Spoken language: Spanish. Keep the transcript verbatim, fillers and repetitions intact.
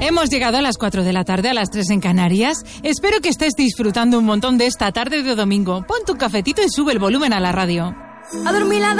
Hemos llegado a las cuatro de la tarde, a las tres en Canarias. Espero que estés disfrutando un montón de esta tarde de domingo. Pon tu cafetito y sube el volumen a la radio. A dormir la